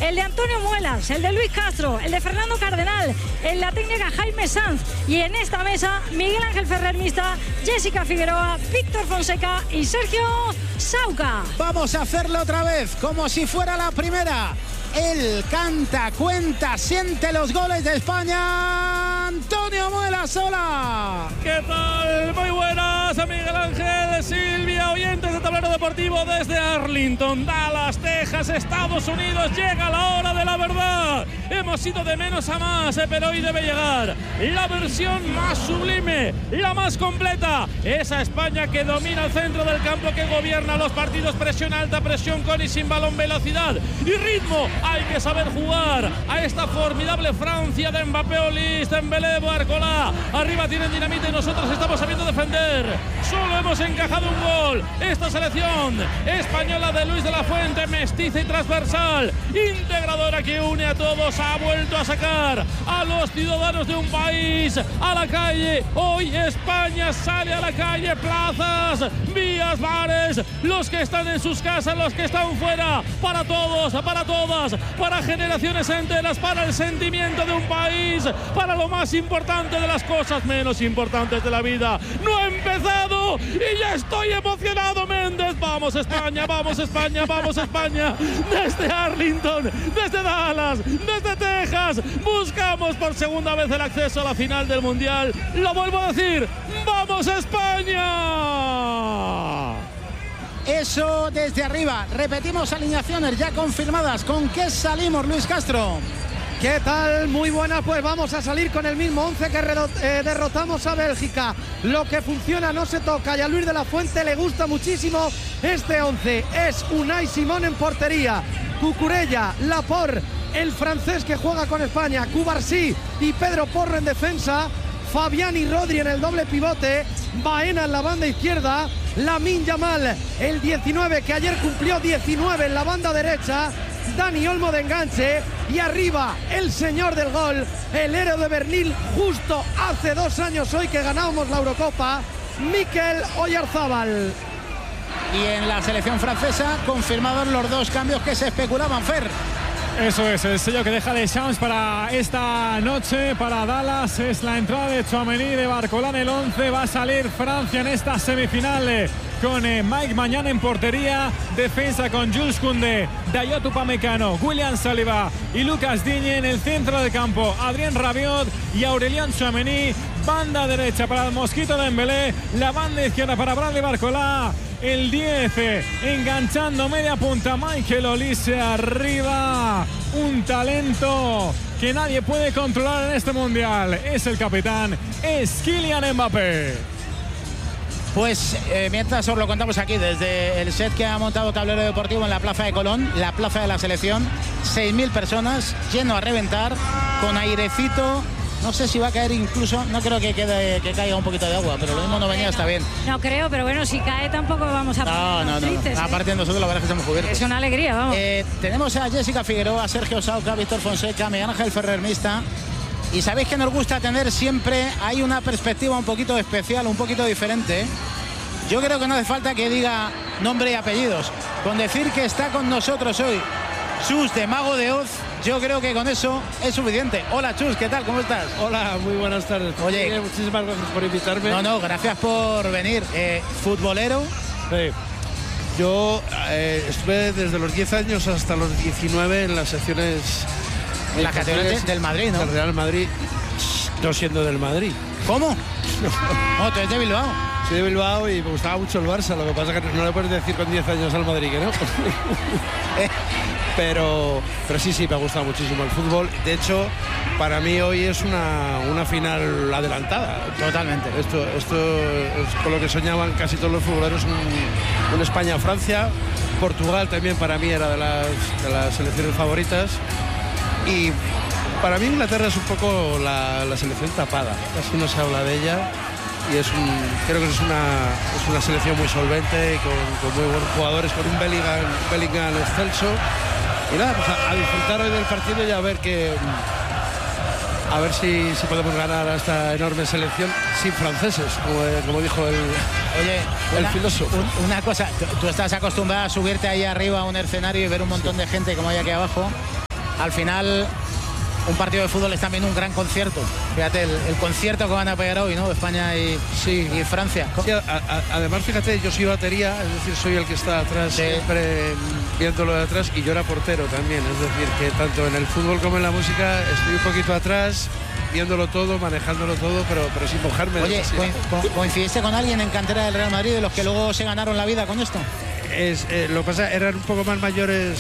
el de Antonio Muelas, el de Luis Castro, el de Fernando Cardenal, en la técnica Jaime Sanz y en esta mesa Miguel Ángel Ferrer Mista, Jessica Figueroa, Víctor Fonseca y Sergio Sauca. Vamos a hacerlo otra vez, como si fuera la primera. Él canta, cuenta, siente los goles de España. Antonio Muelas, hola. ¿Qué tal? Muy buenas, Miguel Ángel, Silvia, oyentes de Tablero Deportivo desde Arlington, Dallas, Texas, Estados Unidos. Llega la hora de la verdad. Hemos ido de menos a más, pero hoy debe llegar la versión más sublime, la más completa. Esa España que domina el centro del campo, que gobierna los partidos, presión alta, presión con y sin balón, velocidad y ritmo. Hay que saber jugar a esta formidable Francia de Mbappé, Olís, Dembélé, Barcola. Arriba tienen dinamita y nosotros estamos sabiendo defender. Solo hemos encajado un gol. Esta selección española de Luis de la Fuente, mestiza y transversal, integradora, que une a todos, ha vuelto a sacar a los ciudadanos de un país a la calle. Hoy España sale a la calle, plazas, vías, bares, los que están en sus casas, los que están fuera, para todos, para todas, para generaciones enteras, para el sentimiento de un país, para lo más importante de las cosas menos importantes de la vida. No ha empezado y ya estoy emocionado, Méndez. Vamos España, vamos España, vamos España. Desde Arlington, desde Dallas, desde Texas, buscamos por segunda vez el acceso a la final del Mundial. Lo vuelvo a decir, ¡vamos España! Eso desde arriba. Repetimos alineaciones ya confirmadas. ¿Con qué salimos, Luis Castro? ¿Qué tal? Muy buena, pues vamos a salir con el mismo 11 que derrotamos a Bélgica. Lo que funciona no se toca y a Luis de la Fuente le gusta muchísimo este 11. Es Unai Simón en portería, Cucurella, Laporte, el francés que juega con España, Cubarsí y Pedro Porro en defensa, Fabián y Rodri en el doble pivote, Baena en la banda izquierda, Lamine Yamal, el 19 que ayer cumplió 19 en la banda derecha, Dani Olmo de enganche y arriba el señor del gol, el héroe de Berlín justo hace 2 años hoy que ganábamos la Eurocopa, Mikel Oyarzabal. Y en la selección francesa confirmados los 2 cambios que se especulaban, Fer. Eso es, el sello que deja Deschamps para esta noche, para Dallas, es la entrada de Tchouaméni, de Barcola en el 11. Va a salir Francia en esta semifinal con Mike Maignan en portería, defensa con Jules Koundé, Dayot Upamecano, William Saliba y Lucas Digne en el centro del campo, Adrien Rabiot y Aurélien Tchouaméni, banda derecha para el Mosquito Dembélé, la banda izquierda para Bradley Barcola, el 10 enganchando media punta Michael Olise arriba, un talento que nadie puede controlar en este mundial, es el capitán, es Kylian Mbappé. Pues mientras os lo contamos aquí desde el set que ha montado Tablero Deportivo en la Plaza de Colón, la plaza de la selección, 6.000 personas, lleno a reventar, con airecito. No sé si va a caer incluso, no creo que caiga un poquito de agua, pero lo mismo no venía, está bien. No creo, pero bueno, si cae tampoco vamos a ponernos tristes. Aparte nosotros la verdad es que estamos cubiertos. Es una alegría, vamos. Tenemos a Jessica Figueroa, a Sergio Sauca, Víctor Fonseca, Miguel Ángel Ferrer Mista. Y sabéis que nos gusta tener siempre, hay una perspectiva un poquito especial, un poquito diferente. Yo creo que no hace falta que diga nombre y apellidos. Con decir que está con nosotros hoy Chus de Mago de Oz, yo creo que con eso es suficiente. Hola Chus, ¿qué tal? ¿Cómo estás? Hola, muy buenas tardes. Oye, muchísimas gracias por invitarme. No, gracias por venir. ¿Futbolero? Sí. Yo estuve desde los 10 años hasta los 19 en las secciones... En las categorías del Madrid, ¿no? Del Real Madrid, no siendo del Madrid. ¿Cómo? No, tú eres de Bilbao. Soy de Bilbao y me gustaba mucho el Barça, lo que pasa es que no le puedes decir con 10 años al Madrid que no. Pero sí, me ha gustado muchísimo el fútbol. De hecho, para mí hoy es una final adelantada. Totalmente. Esto es con lo que soñaban casi todos los futboleros, un España-Francia. Portugal también para mí era de las selecciones favoritas. Y para mí Inglaterra es un poco la selección tapada, casi no se habla de ella y creo que es una selección muy solvente, con muy buenos jugadores, con un Bellingham excelso. Y nada, pues a disfrutar hoy del partido y a ver si podemos ganar a esta enorme selección sin franceses, como dijo el filósofo. Una cosa, tú estás acostumbrado a subirte ahí arriba a un escenario y ver un montón de gente como hay aquí abajo. al final un partido de fútbol es también un gran concierto. Fíjate, el concierto que van a pegar hoy, ¿no? España y Francia. Sí, además, fíjate, yo soy batería, es decir, soy el que está atrás, siempre viéndolo de atrás, y yo era portero también. Es decir, que tanto en el fútbol como en la música estoy un poquito atrás, viéndolo todo, manejándolo todo, pero sin mojarme. Oye, ¿coincidiste con alguien en cantera del Real Madrid de los que luego se ganaron la vida con esto? Lo que pasa, eran un poco más mayores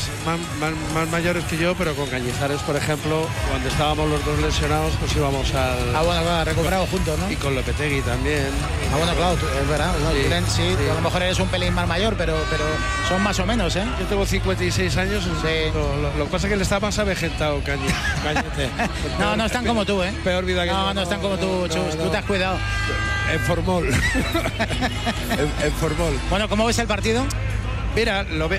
que yo, pero con Cañizares, por ejemplo, cuando estábamos los dos lesionados, pues íbamos al... bueno, claro, recuperados juntos, ¿no? Y con Lopetegui también. Bueno, claro, es verdad, ¿no? Sí, a lo mejor eres un pelín más mayor, pero son más o menos, ¿eh? Yo tengo 56 años, lo que pasa es que él está más avejentado, Cañete. No están como tú, ¿eh? Peor vida que yo. No están como tú, Chus, tú te has cuidado. En Formol. en Formol. Bueno, ¿cómo ves el partido? Mira, lo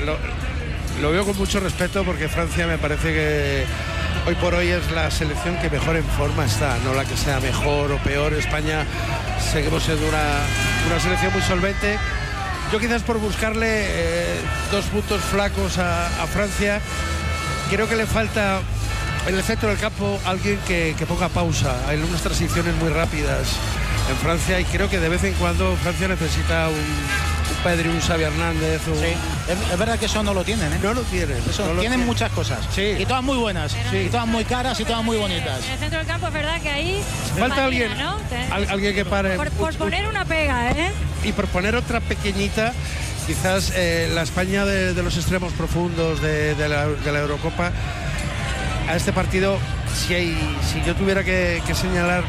veo con mucho respeto, porque Francia me parece que hoy por hoy es la selección que mejor en forma está, no la que sea mejor o peor. España seguimos siendo una selección muy solvente. Yo quizás por buscarle 2 puntos flacos a Francia, creo que le falta en el centro del campo alguien que ponga pausa. Hay unas transiciones muy rápidas en Francia, y creo que de vez en cuando Francia necesita un Pedri, un Xavi Hernández. Sí, es verdad que eso no lo tienen, ¿eh? No lo tienen. Tienen muchas cosas. Sí. Y todas muy buenas. Y todas muy caras y todas muy bonitas. En el centro del campo es verdad que ahí falta alguien, ¿no? Alguien que pare. Por poner una pega, ¿eh? Y por poner otra pequeñita, quizás la España de los extremos profundos de la Eurocopa. A este partido, si yo tuviera que señalar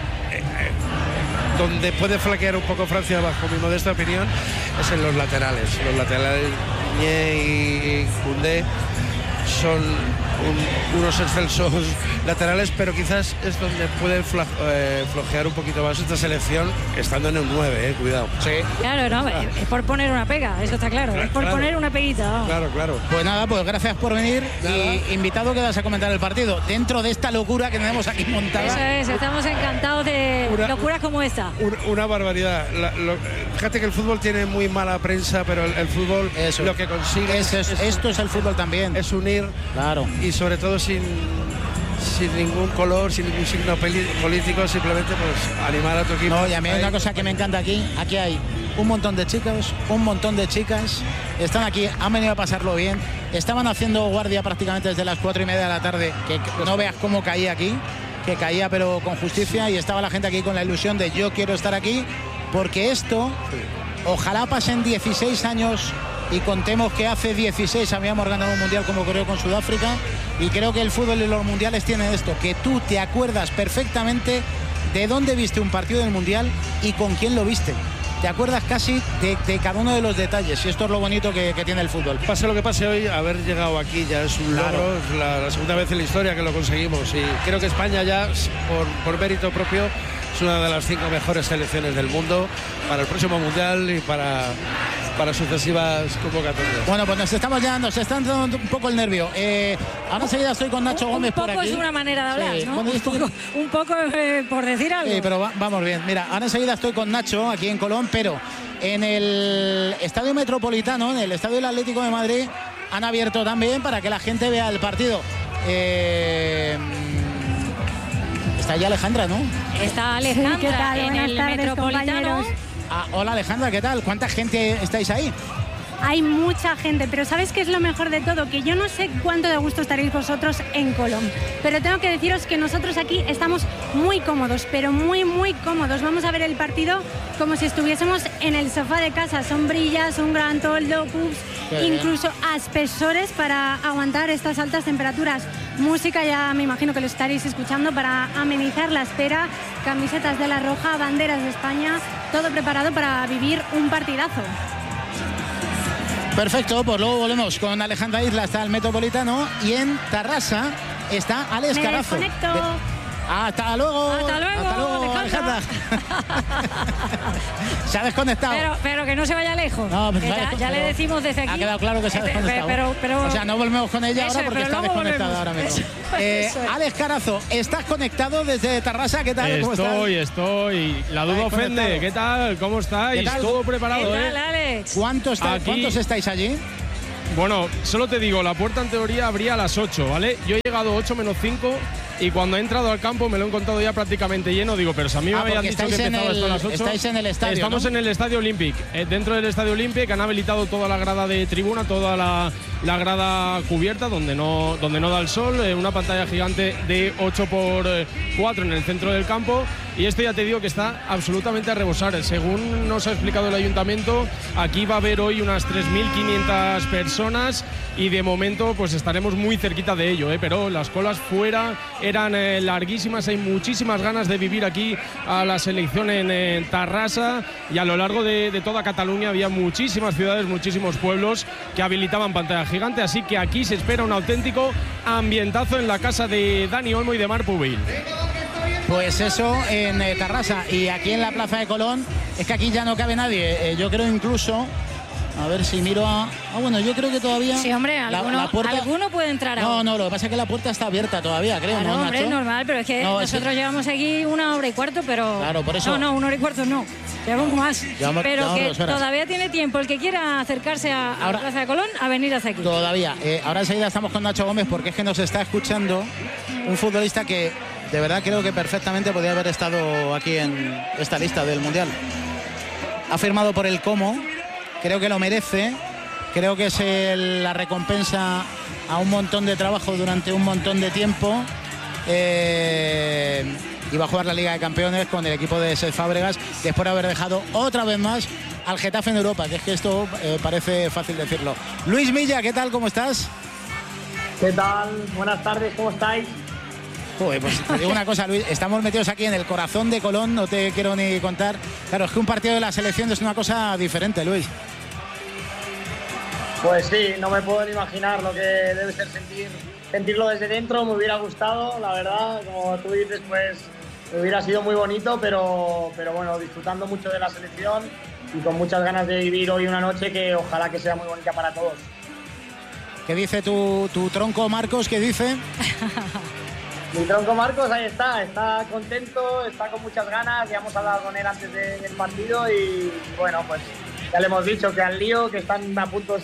donde puede flaquear un poco Francia, bajo mi modesta opinión, es en los laterales. Los laterales, Ñe y Koundé, son unos excelsos laterales, pero quizás es donde puede flojear un poquito más esta selección, estando en el 9, cuidado. Sí. Claro, no, es por poner una pega, eso está claro, es por poner una peguita. Claro. Pues nada, pues gracias por venir. Y invitado quedas a comentar el partido dentro de esta locura que tenemos aquí montada. Eso es, estamos encantados de locuras como esta. Una barbaridad. Fíjate que el fútbol tiene muy mala prensa, pero el fútbol lo que consigue esto es el fútbol también. Es unir, claro, y sobre todo sin ningún color, sin ningún signo político, simplemente pues animar a tu equipo. No, y a mí hay una cosa que me encanta aquí hay un montón de chicos, un montón de chicas, están aquí, han venido a pasarlo bien, estaban haciendo guardia prácticamente desde las 4:30 de la tarde, que no veas cómo caía aquí, que caía pero con justicia, y estaba la gente aquí con la ilusión de yo quiero estar aquí, porque esto, ojalá pasen 16 años y contemos que hace 16 habíamos ganado un mundial como ocurrió con Sudáfrica, y creo que el fútbol y los mundiales tienen esto, que tú te acuerdas perfectamente de dónde viste un partido del mundial y con quién lo viste. Te acuerdas casi de cada uno de los detalles, y esto es lo bonito que tiene el fútbol. Pase lo que pase hoy, haber llegado aquí ya es un logro, es la segunda vez en la historia que lo conseguimos, y creo que España ya, por mérito propio, es una de las 5 mejores selecciones del mundo para el próximo mundial y para sucesivas convocatorias. Bueno, pues nos está entrando un poco el nervio. Ahora enseguida estoy con Nacho Gómez por aquí. Un poco es una manera de hablar, sí, ¿no? Un poco por decir algo. Sí, pero vamos bien. Mira, ahora enseguida estoy con Nacho aquí en Colón, pero en el Estadio Metropolitano, en el Estadio del Atlético de Madrid, han abierto también para que la gente vea el partido. Está ya Alejandra, ¿no? Está Alejandra, ¿qué tal? en Buenas el tardes, Metropolitano. compañeros. Hola Alejandra, ¿qué tal? ¿Cuánta gente estáis ahí? Hay mucha gente, pero ¿sabes qué es lo mejor de todo? Que yo no sé cuánto de gusto estaréis vosotros en Colón, pero tengo que deciros que nosotros aquí estamos muy cómodos, pero muy, muy cómodos. Vamos a ver el partido como si estuviésemos en el sofá de casa, sombrillas, un gran toldo, pubs, incluso aspersores para aguantar estas altas temperaturas. Música, ya me imagino que lo estaréis escuchando para amenizar la espera, camisetas de la Roja, banderas de España, todo preparado para vivir un partidazo. Perfecto, pues luego volvemos con Alejandra Isla hasta el Metropolitano, y en Tarrasa está Alex Carazo. Me desconecto. Hasta luego. Hasta luego, Alejandra. Se ha desconectado. Pero que no se vaya lejos. No, pues ya le decimos desde aquí. Ha quedado claro que se ha desconectado. Pero, o sea, no volvemos con ella ahora porque está desconectada ahora mismo. Alex Carazo, ¿estás conectado desde Tarrasa? ¿Qué tal? ¿Cómo estás? Estoy. La duda ofende. ¿Qué tal? ¿Cómo estáis? ¿Qué tal? Todo preparado, ¿Qué tal, Alex? ¿Cuántos estáis allí? Bueno, solo te digo, la puerta en teoría abría a las 8, ¿vale? Yo he llegado 8 menos 5 y cuando he entrado al campo me lo he encontrado ya prácticamente lleno. Digo, pero si a mí me habían dicho que empezaba esto a las 8. Estáis en el estadio, Estamos, ¿no?, en el Estadio Olympic. Dentro del Estadio Olympic han habilitado toda la grada de tribuna, toda la grada cubierta donde no da el sol, una pantalla gigante de 8x4 en el centro del campo. Y esto ya te digo que está absolutamente a rebosar. Según nos ha explicado el ayuntamiento, aquí va a haber hoy unas 3.500 personas y de momento pues estaremos muy cerquita de ello, pero las colas fuera eran larguísimas. Hay muchísimas ganas de vivir aquí a la selección en Tarrasa, y a lo largo de toda Cataluña había muchísimas ciudades, muchísimos pueblos que habilitaban pantalla gigante, así que aquí se espera un auténtico ambientazo en la casa de Dani Olmo y de Marc Pubil. Pues eso en Tarrasa, y aquí en la Plaza de Colón es que aquí ya no cabe nadie. Yo creo incluso, a ver si miro bueno, yo creo que todavía... Sí, hombre, alguno puede entrar ahora. No, lo que pasa es que la puerta está abierta todavía, creo, claro, ¿no, hombre, Nacho? Es normal, pero es que nosotros llevamos aquí 1 hora y cuarto, pero... Claro, por eso... No, 1 hora y cuarto no, llevamos más. Pero que 2 horas. Todavía tiene tiempo el que quiera acercarse a la Plaza de Colón a venir hasta aquí. Todavía. Ahora enseguida estamos con Nacho Gómez, porque es que nos está escuchando un futbolista que de verdad creo que perfectamente podría haber estado aquí en esta lista del Mundial. Ha firmado por el Como, creo que lo merece. Creo que es la recompensa a un montón de trabajo durante un montón de tiempo. Y va a jugar la Liga de Campeones con el equipo de Cesc Fábregas, después de haber dejado otra vez más al Getafe en Europa, que es que esto parece fácil decirlo. Luis Milla, ¿qué tal? ¿Cómo estás? ¿Qué tal? Buenas tardes, ¿cómo estáis? Joder, pues te digo una cosa, Luis, estamos metidos aquí en el corazón de Colón, no te quiero ni contar. Claro, es que un partido de la selección es una cosa diferente, Luis. Pues sí, no me puedo ni imaginar lo que debe ser sentirlo desde dentro. Me hubiera gustado, la verdad, como tú dices, pues hubiera sido muy bonito, pero bueno, disfrutando mucho de la selección y con muchas ganas de vivir hoy una noche que ojalá que sea muy bonita para todos. ¿Qué dice tu tronco Marcos? ¿Qué dice? Mi tronco Marcos ahí está contento, está con muchas ganas. Ya hemos hablado con él antes del partido y bueno, pues ya le hemos dicho que al lío, que están a punto de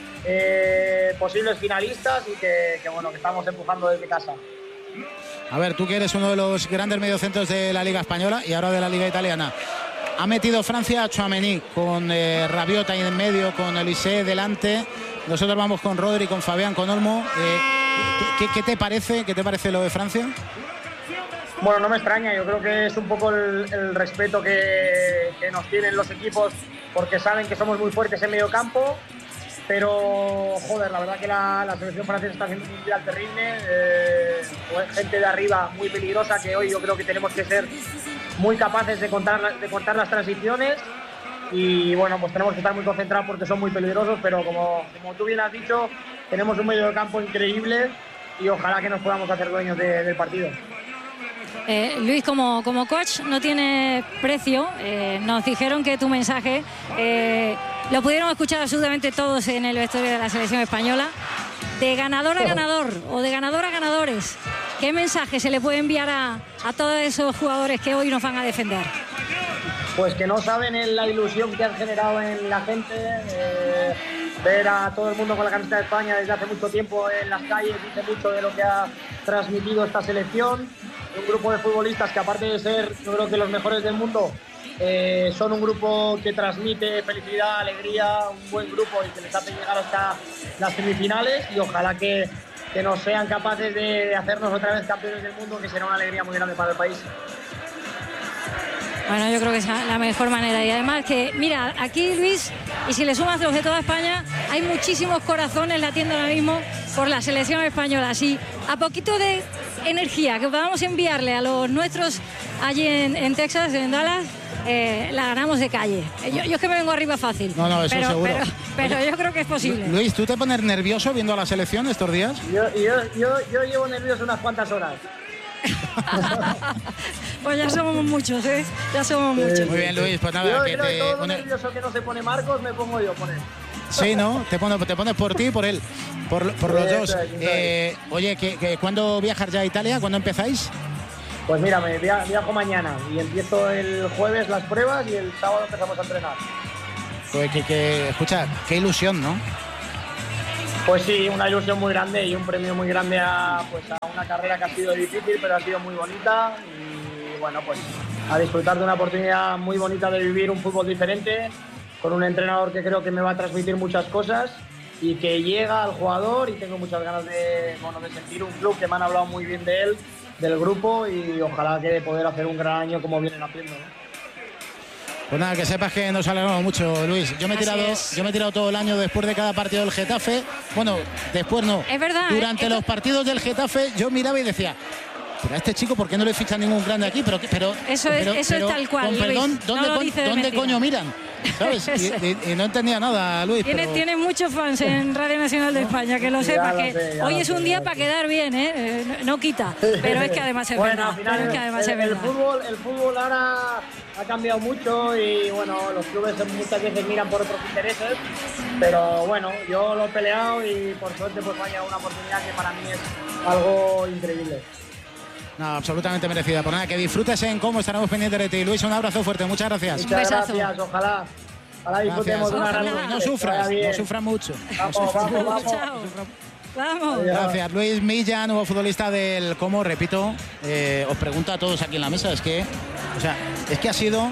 ser posibles finalistas y que bueno, que estamos empujando desde casa. A ver, tú que eres uno de los grandes mediocentros de la Liga Española y ahora de la Liga Italiana. Ha metido Francia a Tchouaméni con Rabiot ahí en medio, con Olise delante. Nosotros vamos con Rodri, con Fabián, con Olmo. ¿Qué te parece? ¿Qué te parece lo de Francia? Bueno, no me extraña. Yo creo que es un poco el respeto que nos tienen los equipos, porque saben que somos muy fuertes en medio campo. Pero, joder, la verdad que la selección francesa está haciendo un mundial terrible. Gente de arriba muy peligrosa, que hoy yo creo que tenemos que ser muy capaces de cortar las transiciones. Y bueno, pues tenemos que estar muy concentrados porque son muy peligrosos, pero como tú bien has dicho, tenemos un medio de campo increíble y ojalá que nos podamos hacer dueños del partido. Luis, como coach no tiene precio. Nos dijeron que tu mensaje lo pudieron escuchar absolutamente todos en el vestuario de la selección española. De ganador a ganador o de ganador a ganadores, ¿qué mensaje se le puede enviar a todos esos jugadores que hoy nos van a defender? Pues que no saben la ilusión que han generado en la gente. Ver a todo el mundo con la camiseta de España desde hace mucho tiempo en las calles dice mucho de lo que ha transmitido esta selección. Un grupo de futbolistas que, aparte de ser, yo creo que los mejores del mundo, son un grupo que transmite felicidad, alegría, un buen grupo y que les hace llegar hasta las semifinales, y ojalá que nos sean capaces de hacernos otra vez campeones del mundo, que será una alegría muy grande para el país. Bueno, yo creo que es la mejor manera. Y además que, mira, aquí, Luis, y si le sumas los de toda España, hay muchísimos corazones latiendo ahora mismo por la selección española. Así, a poquito de energía que podamos enviarle a los nuestros allí en Texas, en Dallas, la ganamos de calle. Yo es que me vengo arriba fácil. No, eso seguro. Pero yo creo que es posible. Luis, ¿tú te pones nervioso viendo a la selección estos días? Yo llevo nervioso unas cuantas horas. Pues ya somos muchos, ¿eh? Ya somos muchos. Muy bien, Luis, pues nada. Yo creo que todo lo nervioso que no se pone Marcos, me pongo yo por él. Sí, ¿no? Te pones por ti y por él. Por los dos. Oye, ¿cuándo viajas ya a Italia? ¿Cuándo empezáis? Pues mira, viajo mañana y empiezo el jueves las pruebas y el sábado empezamos a entrenar. Pues escucha, qué ilusión, ¿no? Pues sí, una ilusión muy grande y un premio muy grande a una carrera que ha sido difícil, pero ha sido muy bonita. Y bueno, pues a disfrutar de una oportunidad muy bonita de vivir un fútbol diferente, con un entrenador que creo que me va a transmitir muchas cosas y que llega al jugador, y tengo muchas ganas de sentir un club que me han hablado muy bien de él, del grupo, y ojalá que poder hacer un gran año como vienen haciendo, ¿no? Pues nada, que sepas que nos alegramos mucho, Luis. Yo me he tirado todo el año después de cada partido del Getafe. Bueno, después no. Es verdad. Durante los partidos del Getafe yo miraba y decía, pero a este chico, ¿por qué no le fichan ningún grande aquí? Pero eso es tal cual, con perdón, Luis, ¿dónde coño miran? ¿Sabes? Y no entendía nada, Luis. Tiene muchos fans en Radio Nacional de España, que lo sepas, que hoy es un día para quedar bien, ¿eh? No quita, pero es que además es verdad. El fútbol ahora ha cambiado mucho y bueno, los clubes muchas veces miran por otros intereses, pero bueno, yo lo he peleado y por suerte pues vaya una oportunidad que para mí es algo increíble. No, absolutamente merecida. Por nada, que disfrutes en cómo estaremos pendientes de ti. Luis, un abrazo fuerte, muchas gracias. Muchas gracias, ojalá disfrutemos de una gran noche. No sufras mucho. Vamos. Gracias, Luis Milla, nuevo futbolista del Como. Repito, os pregunto a todos aquí en la mesa, es que ha sido...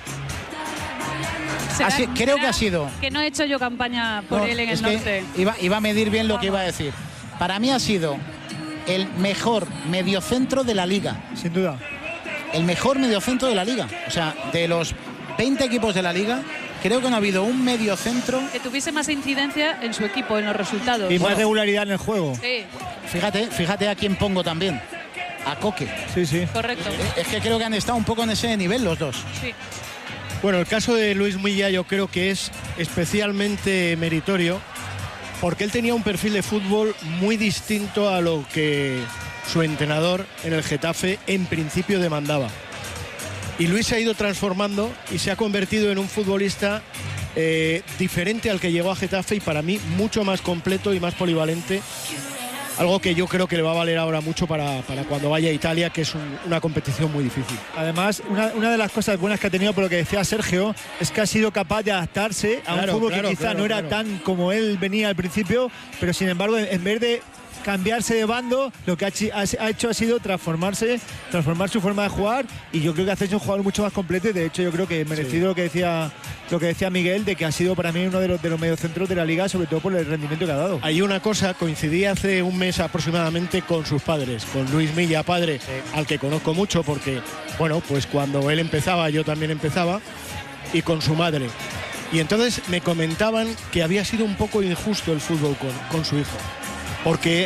creo que ha sido... Que no he hecho yo campaña por él en el norte. Iba a medir bien lo que iba a decir. Para mí ha sido el mejor mediocentro de la liga. Sin duda. El mejor mediocentro de la liga. O sea, de los 20 equipos de la liga, creo que no ha habido un mediocentro que tuviese más incidencia en su equipo, en los resultados. Y más regularidad en el juego. Sí. Fíjate a quién pongo también. A Coque. Sí. Correcto. Es que creo que han estado un poco en ese nivel los dos. Sí. Bueno, el caso de Luis Milla yo creo que es especialmente meritorio, porque él tenía un perfil de fútbol muy distinto a lo que su entrenador en el Getafe en principio demandaba. Y Luis se ha ido transformando y se ha convertido en un futbolista diferente al que llegó a Getafe, y para mí mucho más completo y más polivalente. Algo que yo creo que le va a valer ahora mucho para cuando vaya a Italia, que es una competición muy difícil. Además, una de las cosas buenas que ha tenido, por lo que decía Sergio, es que ha sido capaz de adaptarse a un fútbol que quizá no era tan como él venía al principio, pero sin embargo, en vez de cambiarse de bando, lo que ha hecho ha sido transformar su forma de jugar, y yo creo que ha hecho un jugador mucho más completo. Y de hecho yo creo que merecido lo que decía Miguel, de que ha sido para mí uno de los mediocentros de la liga, sobre todo por el rendimiento que ha dado. Hay una cosa, coincidí hace un mes aproximadamente con sus padres, con Luis Milla padre, al que conozco mucho porque, bueno, pues cuando él empezaba yo también empezaba, y con su madre. Y entonces me comentaban que había sido un poco injusto el fútbol con su hijo, porque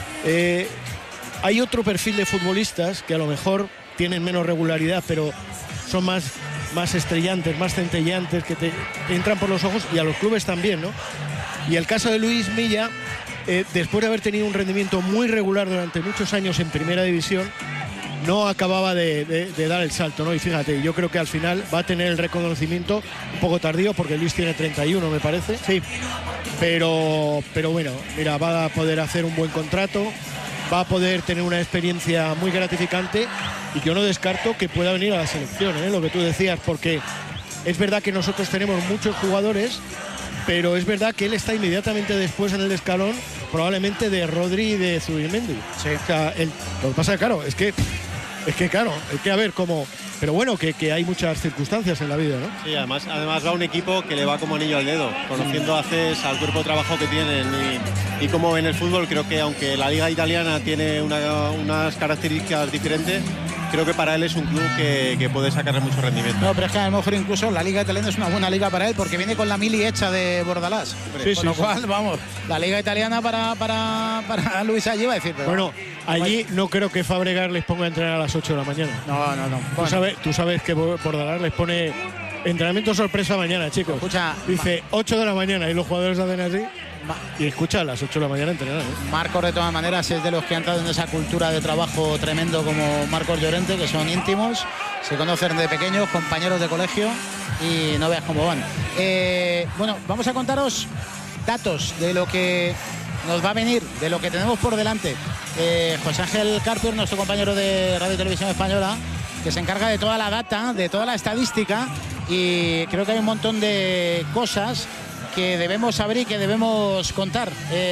hay otro perfil de futbolistas que a lo mejor tienen menos regularidad, pero son más estrellantes, más centellantes, que te entran por los ojos, y a los clubes también, ¿no? Y el caso de Luis Milla, después de haber tenido un rendimiento muy regular durante muchos años en primera división, no acababa de dar el salto, ¿no? Y fíjate, yo creo que al final va a tener el reconocimiento un poco tardío, porque Luis tiene 31, me parece. Sí. Pero bueno, mira, va a poder hacer un buen contrato, va a poder tener una experiencia muy gratificante, y yo no descarto que pueda venir a la selección, lo que tú decías, porque es verdad que nosotros tenemos muchos jugadores, pero es verdad que él está inmediatamente después en el escalón, probablemente de Rodri y de Zubimendi. Sí. O sea, lo que pasa, claro, es que hay que ver cómo. Pero bueno, que hay muchas circunstancias en la vida, ¿no? Sí, además va un equipo que le va como anillo al dedo, conociendo a CES, al cuerpo de trabajo que tienen, y como en el fútbol, creo que aunque la liga italiana tiene unas características diferentes, creo que para él es un club que puede sacarle mucho rendimiento. No, pero es que a lo mejor incluso la liga italiana es una buena liga para él, porque viene con la mili hecha de Bordalás. Con lo cual, vamos, la liga italiana para Luis allí va a decir. Pero bueno, allí no creo que Fabregas les ponga a entrenar a las 8 de la mañana. No. Tú sabes que Bordalás les pone entrenamiento sorpresa mañana, chicos. Escucha, dice 8 de la mañana y los jugadores hacen así. Y escucha, a las 8 de la mañana entrenar. Marcos, de todas maneras, es de los que han entrado en esa cultura de trabajo tremendo, como Marcos Llorente, que son íntimos, se conocen de pequeños, compañeros de colegio, y no veas cómo van. Bueno, vamos a contaros datos de lo que nos va a venir, de lo que tenemos por delante. José Ángel Carpio, nuestro compañero de Radio y Televisión Española, que se encarga de toda la data, de toda la estadística, y creo que hay un montón de cosas que debemos saber y que debemos contar.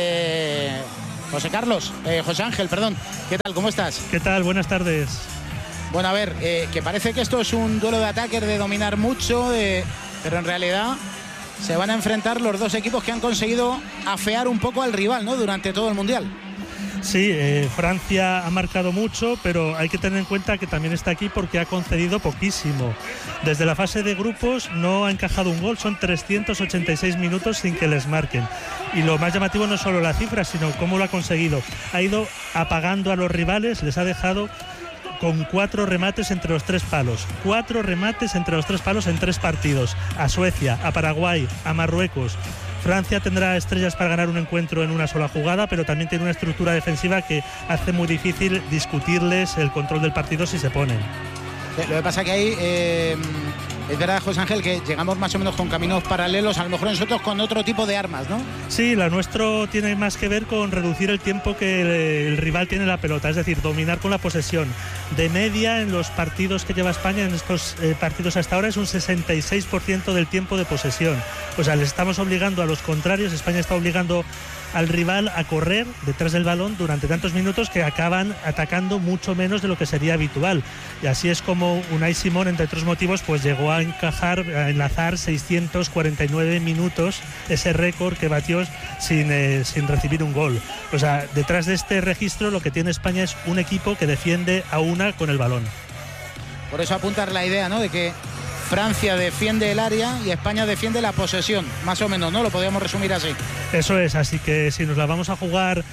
José Ángel, perdón. ¿Qué tal? ¿Cómo estás? ¿Qué tal? Buenas tardes. Bueno, a ver, que parece que esto es un duelo de ataques, de dominar mucho, pero en realidad se van a enfrentar los dos equipos que han conseguido afear un poco al rival, ¿no?, durante todo el Mundial. Sí, Francia ha marcado mucho, pero hay que tener en cuenta que también está aquí porque ha concedido poquísimo. Desde la fase de grupos no ha encajado un gol, son 386 minutos sin que les marquen. Y lo más llamativo no es solo la cifra, sino cómo lo ha conseguido. Ha ido apagando a los rivales, les ha dejado con 4 remates entre los 3 palos. 4 remates entre los 3 palos en 3 partidos. A Suecia, a Paraguay, a Marruecos. Francia tendrá estrellas para ganar un encuentro en una sola jugada, pero también tiene una estructura defensiva que hace muy difícil discutirles el control del partido si se ponen. Lo que pasa que ahí es verdad, José Ángel, que llegamos más o menos con caminos paralelos, a lo mejor nosotros con otro tipo de armas, ¿no? Sí, la nuestro tiene más que ver con reducir el tiempo que el rival tiene la pelota, es decir, dominar con la posesión. De media, en los partidos que lleva España, en estos partidos hasta ahora, es un 66% del tiempo de posesión. O sea, les estamos obligando a los contrarios, España está obligando al rival a correr detrás del balón durante tantos minutos que acaban atacando mucho menos de lo que sería habitual. Y así es como Unai Simón, entre otros motivos, pues llegó a enlazar 649 minutos, ese récord que batió sin recibir un gol. O sea, detrás de este registro lo que tiene España es un equipo que defiende a una con el balón. Por eso apuntar la idea, ¿no?, de que Francia defiende el área y España defiende la posesión, más o menos, ¿no? Lo podríamos resumir así. Eso es, así que si nos la vamos a jugar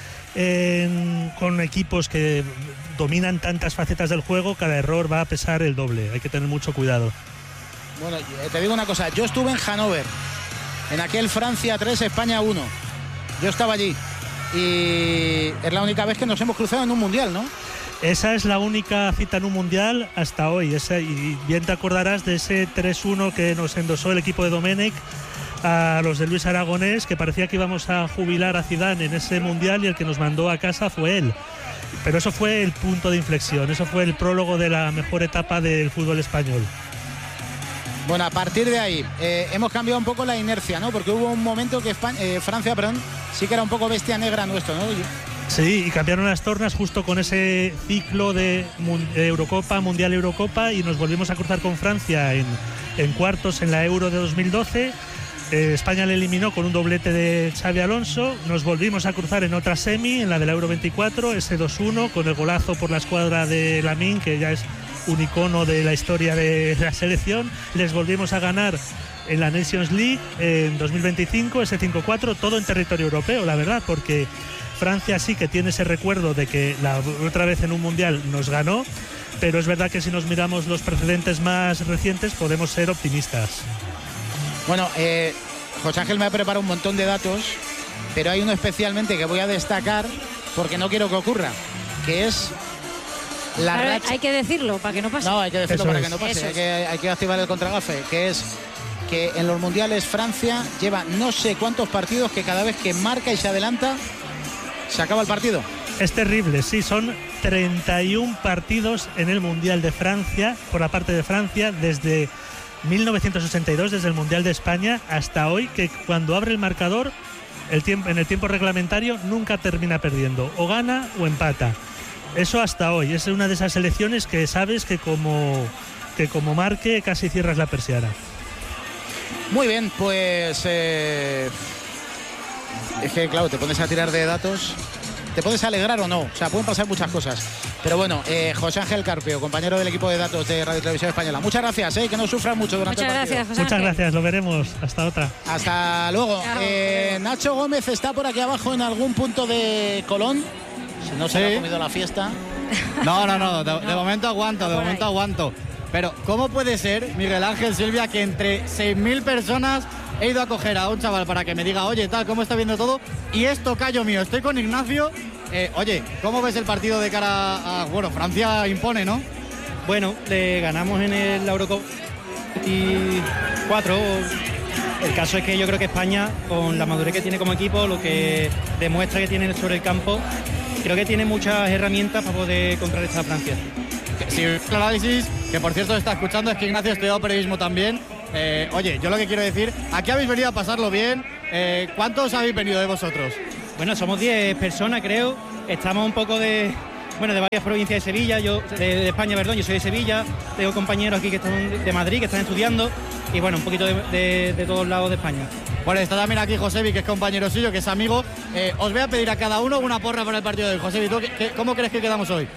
con equipos que dominan tantas facetas del juego, cada error va a pesar el doble, hay que tener mucho cuidado. Bueno, te digo una cosa, yo estuve en Hannover, en aquel Francia 3, España 1. Yo estaba allí y es la única vez que nos hemos cruzado en un mundial, ¿no? Esa es la única cita en un mundial hasta hoy. Y bien te acordarás de ese 3-1 que nos endosó el equipo de Domenech a los de Luis Aragonés, que parecía que íbamos a jubilar a Zidane en ese mundial y el que nos mandó a casa fue él. Pero eso fue el punto de inflexión, eso fue el prólogo de la mejor etapa del fútbol español. Bueno, a partir de ahí hemos cambiado un poco la inercia, ¿no? Porque hubo un momento que Francia, sí que era un poco bestia negra nuestro, ¿no? Sí, y cambiaron las tornas justo con ese ciclo de Eurocopa, Mundial Eurocopa, y nos volvimos a cruzar con Francia en cuartos en la Euro de 2012. España le eliminó con un doblete de Xavi Alonso. Nos volvimos a cruzar en otra semi, en la de la Euro 24, ese 2-1, con el golazo por la escuadra de Lamine, que ya es un icono de la historia de la selección. Les volvimos a ganar en la Nations League en 2025, ese 5-4, todo en territorio europeo, la verdad, porque Francia sí que tiene ese recuerdo de que la otra vez en un mundial nos ganó, pero es verdad que si nos miramos los precedentes más recientes podemos ser optimistas. Bueno, José Ángel me ha preparado un montón de datos, pero hay uno especialmente que voy a destacar porque no quiero que ocurra, que es la racha. Hay que decirlo para que no pase. No, hay que decirlo para que no pase, hay que activar el contragafe, que es que en los mundiales Francia lleva no sé cuántos partidos que cada vez que marca y se adelanta se acaba el partido. Es terrible, sí, son 31 partidos en el Mundial de Francia, por la parte de Francia, desde 1982, desde el Mundial de España hasta hoy, que cuando abre el marcador, en el tiempo reglamentario, nunca termina perdiendo, o gana o empata. Eso hasta hoy, es una de esas selecciones que sabes que como marque casi cierras la persiana. Muy bien, pues es que claro, te pones a tirar de datos, te puedes alegrar o no, o sea, pueden pasar muchas cosas. Pero bueno, José Ángel Carpio, compañero del equipo de datos de Radio Televisión Española, muchas gracias, que no sufran mucho durante el partido. Muchas gracias, José Ángel. Muchas gracias, lo veremos, hasta otra. Hasta luego. Nacho Gómez está por aquí abajo en algún punto de Colón, si no se le ha comido la fiesta. No, de momento aguanto, Pero, ¿cómo puede ser, Miguel Ángel, Silvia, que entre 6.000 personas he ido a coger a un chaval para que me diga, oye, tal, ¿cómo está viendo todo? Y es tocayo mío, estoy con Ignacio. Oye, ¿cómo ves el partido de cara a... Bueno, Francia impone, ¿no? Bueno, le ganamos en la Eurocopa 24. El caso es que yo creo que España, con la madurez que tiene como equipo, lo que demuestra que tiene sobre el campo, creo que tiene muchas herramientas para poder contrarrestar a Francia. Sí, el análisis, que por cierto está escuchando, es que Ignacio ha estudiado periodismo también. Oye, yo lo que quiero decir, aquí habéis venido a pasarlo bien, ¿Cuántos habéis venido de vosotros? Bueno, somos 10 personas, creo. Estamos un poco de varias provincias de Sevilla, yo de España, perdón, yo soy de Sevilla, tengo compañeros aquí que están de Madrid, que están estudiando, y bueno, un poquito de todos lados de España. Bueno, está también aquí Josebi, que es compañero suyo, que es amigo. Os voy a pedir a cada uno una porra para el partido de hoy. Josebi, ¿tú cómo crees que quedamos hoy?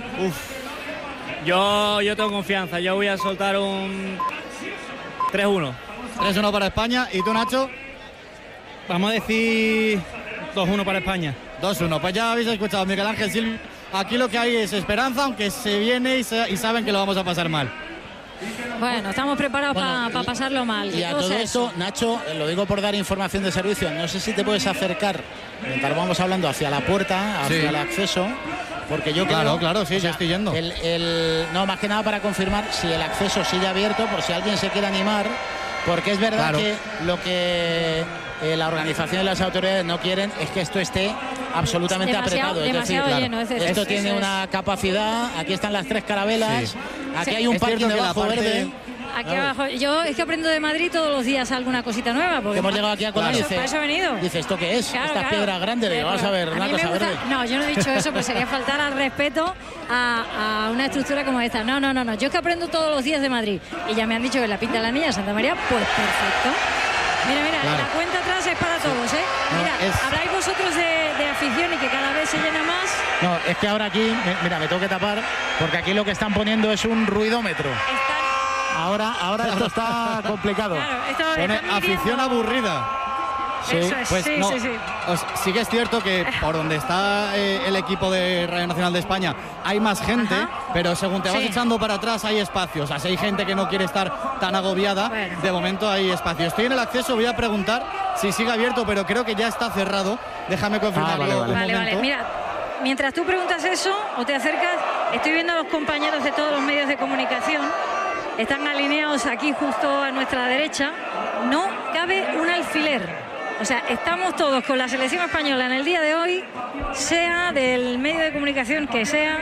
Yo tengo confianza, yo voy a soltar un 3-1. 3-1 para España. ¿Y tú, Nacho? Vamos a decir 2-1 para España. 2-1, pues ya habéis escuchado, Miguel Ángel Silvia. Aquí lo que hay es esperanza, aunque se viene y saben que lo vamos a pasar mal. Bueno, estamos preparados para pasarlo mal. Y a todo esto, Nacho, lo digo por dar información de servicio, no sé si te puedes acercar, mientras vamos hablando, hacia la puerta, hacia el acceso, porque yo creo... Claro, sí, yo estoy yendo. No, más que nada para confirmar si el acceso sigue abierto, por si alguien se quiere animar, porque es verdad que lo que la organización y las autoridades no quieren es que esto esté absolutamente apretado. Demasiado lleno. Esto tiene una capacidad, aquí están las 3 carabelas, aquí hay un parking debajo verde. Aquí abajo, yo es que aprendo de Madrid todos los días alguna cosita nueva. Porque hemos llegado aquí a Colón y para eso he venido. Dice, ¿esto qué es? Estas piedras grandes, vamos a ver, una cosa verde. No, yo no he dicho eso, pues sería faltar al respeto a una estructura como esta. No, yo es que aprendo todos los días de Madrid. Y ya me han dicho que la pinta de la niña de Santa María, pues perfecto. Mira, la cuenta atrás es para todos, ¿eh? Mira, habláis vosotros de afición y que cada vez se llena más. No, es que ahora aquí, mira, me tengo que tapar, porque aquí lo que están poniendo es un ruidómetro. Ahora esto está complicado. Claro, pone afición aburrida. Sí, pues sí. Sí que es cierto que por donde está el equipo de Radio Nacional de España hay más gente, pero según te vas echando para atrás hay espacios. O sea, si hay gente que no quiere estar tan agobiada, de momento hay espacio. Estoy en el acceso, voy a preguntar si sigue abierto, pero creo que ya está cerrado. Déjame confirmarlo un momento. Vale. Mira, mientras tú preguntas eso o te acercas, estoy viendo a los compañeros de todos los medios de comunicación. Están alineados aquí justo a nuestra derecha. No cabe un alfiler. O sea, estamos todos con la selección española en el día de hoy, sea del medio de comunicación que sea,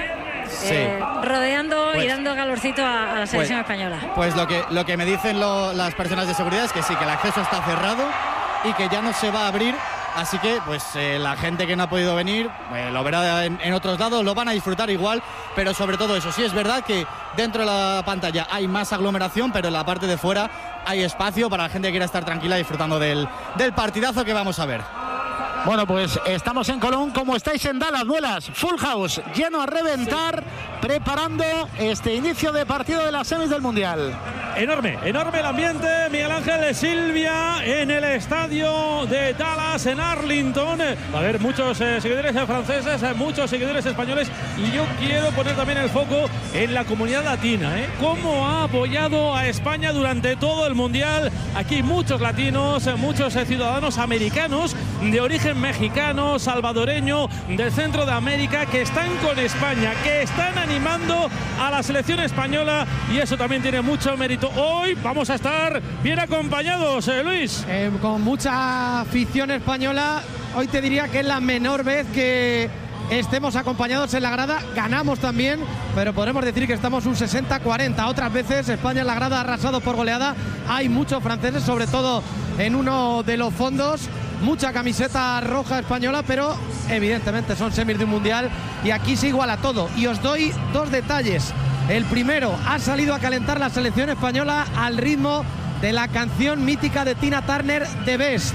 rodeando y dando calorcito a la selección española. Pues lo que me dicen las personas de seguridad es que sí, que el acceso está cerrado y que ya no se va a abrir. Así que pues la gente que no ha podido venir lo verá en otros lados, lo van a disfrutar igual, pero sobre todo eso, sí es verdad que dentro de la pantalla hay más aglomeración, pero en la parte de fuera hay espacio para la gente que quiera estar tranquila disfrutando del partidazo que vamos a ver. Bueno, pues estamos en Colón, como estáis en Dallas, Muelas, full house, lleno a reventar, preparando este inicio de partido de las semis del Mundial. Enorme el ambiente, Miguel Ángel Silvia, en el estadio de Dallas, en Arlington. Va a haber muchos seguidores franceses, muchos seguidores españoles, y yo quiero poner también el foco en la comunidad latina, cómo ha apoyado a España durante todo el Mundial. Aquí muchos latinos, muchos ciudadanos americanos de origen mexicano, salvadoreño, del centro de América, que están con España, que están animando a la selección española, y eso también tiene mucho mérito. Hoy vamos a estar bien acompañados, Luis. Con mucha afición española. Hoy te diría que es la menor vez que estemos acompañados en la grada. Ganamos también, pero podemos decir que estamos un 60-40. Otras veces España en la grada ha arrasado por goleada. Hay muchos franceses, sobre todo en uno de los fondos. Mucha camiseta roja española, pero evidentemente son semis de un mundial y aquí se iguala todo. Y os doy 2 detalles. El primero, ha salido a calentar la selección española al ritmo de la canción mítica de Tina Turner, The Best.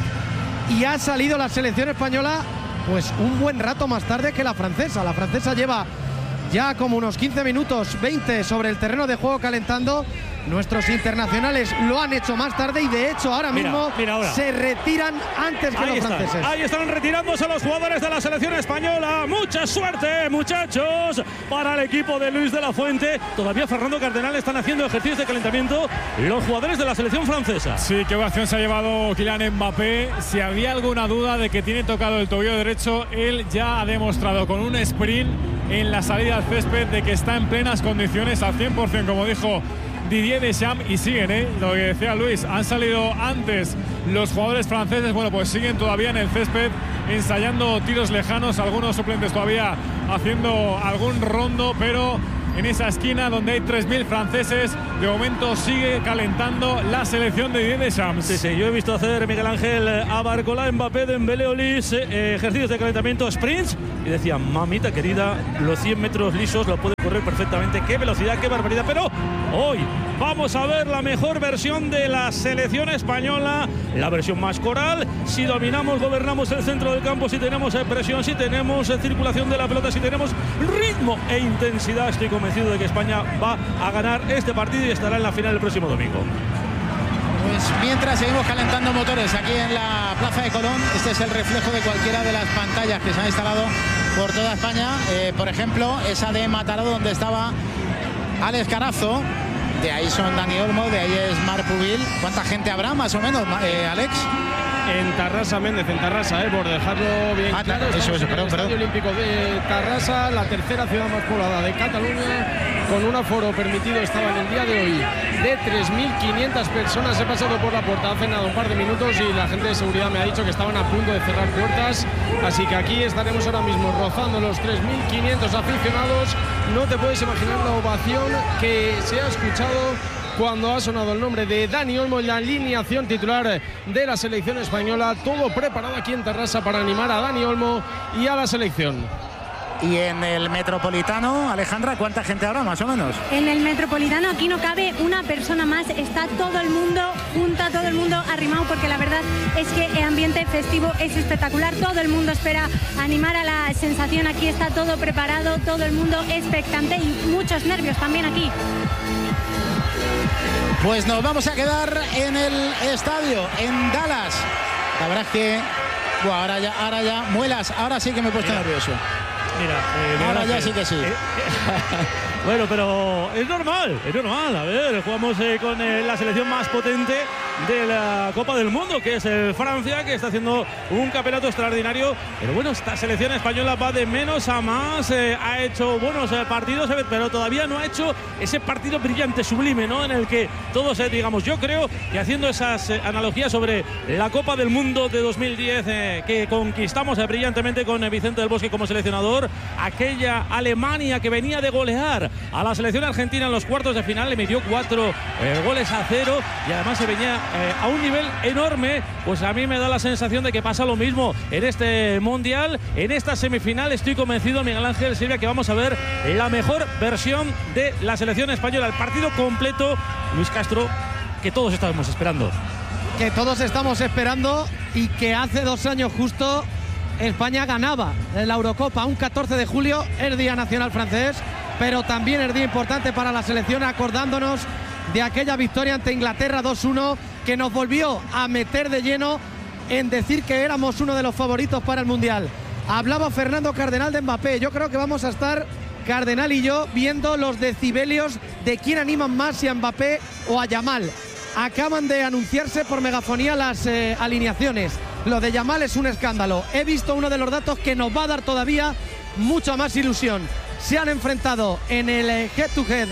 Y ha salido la selección española pues un buen rato más tarde que la francesa. La francesa lleva ya como unos 15 minutos, 20 sobre el terreno de juego calentando. Nuestros internacionales lo han hecho más tarde y de hecho ahora mismo se retiran antes que los franceses. Ahí están retirándose los jugadores de la selección española. Mucha suerte, muchachos, para el equipo de Luis de la Fuente. Todavía Fernando Cardenal están haciendo ejercicios de calentamiento los jugadores de la selección francesa. Sí, qué ovación se ha llevado Kylian Mbappé. Si había alguna duda de que tiene tocado el tobillo derecho, él ya ha demostrado con un sprint en la salida al césped de que está en plenas condiciones al 100%, como dijo Didier Deschamps, y siguen, lo que decía Luis, han salido antes los jugadores franceses, bueno, pues siguen todavía en el césped ensayando tiros lejanos, algunos suplentes todavía haciendo algún rondo, pero en esa esquina donde hay 3.000 franceses. De momento sigue calentando la selección de Didier Deschamps. Sí, yo he visto hacer Miguel Ángel a Barcola, Mbappé, Dembélé, Olis, ejercicios de calentamiento, sprints, y decía, mamita querida, los 100 metros lisos lo puede correr perfectamente. Qué velocidad, qué barbaridad. Pero hoy vamos a ver la mejor versión de la selección española, la versión más coral. Si dominamos, gobernamos el centro del campo, si tenemos presión, si tenemos circulación de la pelota, si tenemos ritmo e intensidad, estoy convencido de que España va a ganar este partido y estará en la final el próximo domingo. Pues mientras seguimos calentando motores aquí en la Plaza de Colón, este es el reflejo de cualquiera de las pantallas que se han instalado por toda España. Por ejemplo, esa de Mataró, donde estaba Alex Carazo. De ahí son Dani Olmo, de ahí es Marc Pubil. ¿Cuánta gente habrá más o menos, Alex? En Tarrasa, Méndez, en Tarrasa, por dejarlo bien claro. Eso, en el Estadio Olímpico de Tarrasa, la tercera ciudad más poblada de Cataluña, con un aforo permitido estaba en el día de hoy de 3.500 personas. He pasado por la puerta hace nada un par de minutos y la gente de seguridad me ha dicho que estaban a punto de cerrar puertas, así que aquí estaremos ahora mismo rozando los 3.500 aficionados. No te puedes imaginar la ovación que se ha escuchado cuando ha sonado el nombre de Dani Olmo en la alineación titular de la selección española. Todo preparado aquí en Tarrasa para animar a Dani Olmo y a la selección. Y en el Metropolitano, Alejandra, ¿cuánta gente habrá más o menos? En el Metropolitano aquí no cabe una persona más, está todo el mundo junta, todo el mundo arrimado, porque la verdad es que el ambiente festivo es espectacular. Todo el mundo espera animar a la sensación, aquí está todo preparado, todo el mundo expectante y muchos nervios también aquí. Pues nos vamos a quedar en el estadio, en Dallas. La verdad es que ahora ya muelas, ahora sí que me he puesto nervioso. Mira, ahora ya sí que sí. Bueno, pero es normal. A ver, jugamos con la selección más potente de la Copa del Mundo, que es Francia, que está haciendo un campeonato extraordinario. Pero bueno, esta selección española va de menos a más. Ha hecho buenos partidos, pero todavía no ha hecho ese partido brillante, sublime, ¿no? En el que todos, digamos, yo creo que haciendo esas analogías sobre la Copa del Mundo de 2010 que conquistamos brillantemente con Vicente del Bosque como seleccionador, aquella Alemania que venía de golear a la selección argentina en los cuartos de final, le metió 4 goles a 0 y además se venía a un nivel enorme. Pues a mí me da la sensación de que pasa lo mismo en este mundial, en esta semifinal. Estoy convencido, Miguel Ángel Silvia, que vamos a ver la mejor versión de la selección española, el partido completo, Luis Castro, que todos estábamos esperando. Que todos estamos esperando y que hace 2 años justo España ganaba en la Eurocopa, un 14 de julio, es día nacional francés, pero también es día importante para la selección, acordándonos de aquella victoria ante Inglaterra 2-1 que nos volvió a meter de lleno en decir que éramos uno de los favoritos para el Mundial. Hablaba Fernando Cardenal de Mbappé. Yo creo que vamos a estar, Cardenal y yo, viendo los decibelios de quién animan más, si a Mbappé o a Yamal. Acaban de anunciarse por megafonía las alineaciones. Lo de Yamal es un escándalo. He visto uno de los datos que nos va a dar todavía mucha más ilusión. Se han enfrentado en el head-to-head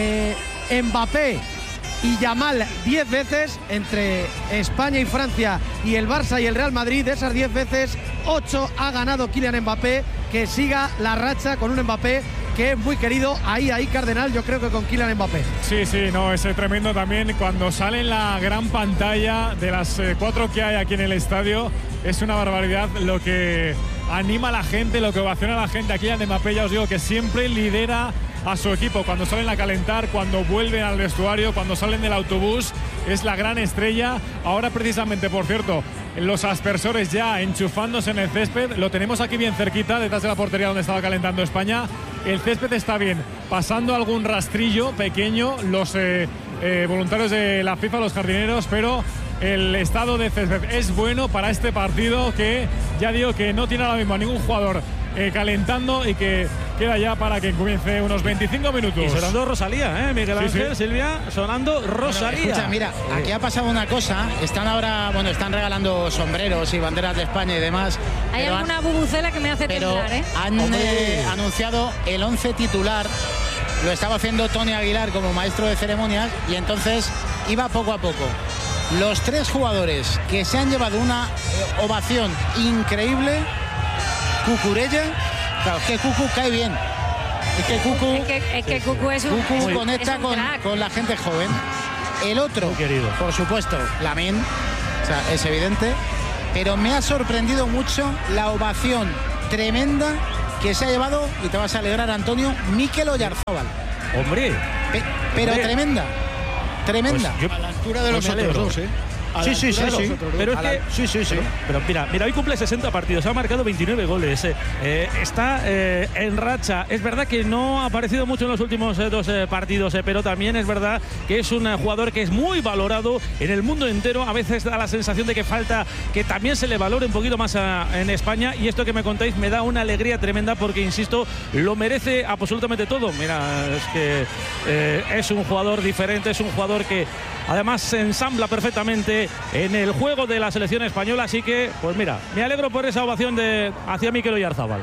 Mbappé y Yamal 10 veces entre España y Francia y el Barça y el Real Madrid. De esas 10 veces, 8 ha ganado Kylian Mbappé. Que siga la racha con un Mbappé que es muy querido. Ahí, Cardenal, yo creo que con Kylian Mbappé. Sí, no, es tremendo también cuando sale en la gran pantalla de las 4 que hay aquí en el estadio. Es una barbaridad lo que anima a la gente, lo que ovaciona a la gente. Aquí Kylian Mbappé, ya os digo que siempre lidera a su equipo cuando salen a calentar, cuando vuelven al vestuario, cuando salen del autobús. Es la gran estrella. Ahora precisamente, por cierto, los aspersores ya enchufándose en el césped. Lo tenemos aquí bien cerquita, detrás de la portería donde estaba calentando España. El césped está bien, pasando algún rastrillo pequeño los voluntarios de la FIFA, los jardineros, pero el estado de césped es bueno para este partido, que ya digo que no tiene ahora mismo a ningún jugador calentando y que queda ya para que comience unos 25 minutos. Y sonando Rosalía, Miguel Ángel, Silvia, sonando Rosalía. Bueno, escucha, mira, aquí ha pasado una cosa. Están ahora, están regalando sombreros y banderas de España y demás. Hay alguna bubucela que me hace temblar, Han anunciado el 11 titular. Lo estaba haciendo Tony Aguilar como maestro de ceremonias y entonces iba poco a poco. Los 3 jugadores que se han llevado una ovación increíble. Cucurella, claro, que Cucu cae bien, Es que Cucu, es que Cucu es un, Cucu es conecta un crack. con la gente joven. El otro, querido. por supuesto, Lamine, o sea, es evidente, pero me ha sorprendido mucho la ovación tremenda que se ha llevado, y te vas a alegrar, Antonio, Mikel Oyarzabal. Hombre. Pero hombre. tremenda. Pues a la altura de los otros dos, ¿eh? Sí. Pero es que sí. Pero mira, hoy cumple 60 partidos, ha marcado 29 goles. Está en racha. Es verdad que no ha aparecido mucho en los últimos dos partidos, pero también es verdad que es un jugador que es muy valorado en el mundo entero. A veces da la sensación de que falta que también se le valore un poquito más en España, y esto que me contáis me da una alegría tremenda porque, insisto, lo merece absolutamente todo. Mira, es que es un jugador diferente, es un jugador que además se ensambla perfectamente en el juego de la selección española, así que, pues mira, me alegro por esa ovación hacia Mikel Oyarzabal.